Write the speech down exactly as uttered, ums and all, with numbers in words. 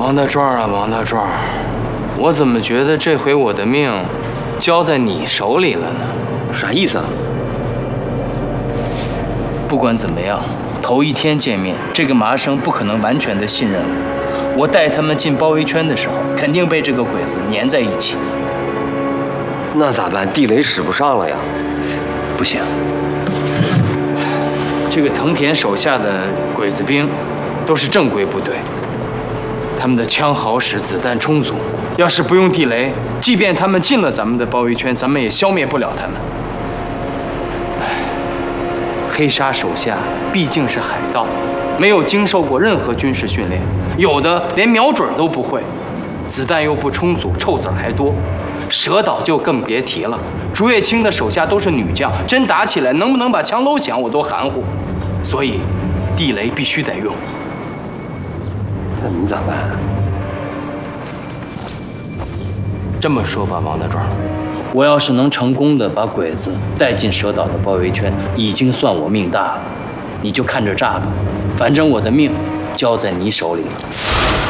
王大壮啊，王大壮，我怎么觉得这回我的命交在你手里了呢？ 啥意思啊？ 不管怎么样，头一天见面，这个麻生不可能完全的信任我。我带他们进包围圈的时候，肯定被这个鬼子粘在一起。 那咋办？地雷使不上了呀！ 不行，这个藤田手下的鬼子兵都是正规部队，他们的枪好使，子弹充足。要是不用地雷，即便他们进了咱们的包围圈，咱们也消灭不了他们。黑沙手下毕竟是海盗，没有经受过任何军事训练，有的连瞄准都不会，子弹又不充足，臭子还多。蛇岛就更别提了，竹叶青的手下都是女将，真打起来能不能把枪搂响我都含糊，所以地雷必须得用。 那你咋办？ 这么说吧，王大壮，我要是能成功的把鬼子带进蛇岛的包围圈，已经算我命大了。你就看着炸吧，反正我的命交在你手里了。